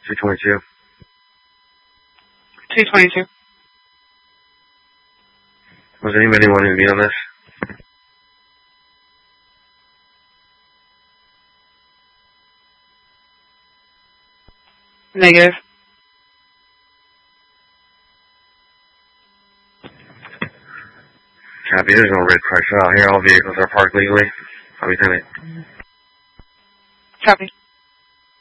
222. 222. Was anybody wanting to meet on this? Negative. Copy, there's no red Chrysler out here. All vehicles are parked legally. I'll be sending. Copy.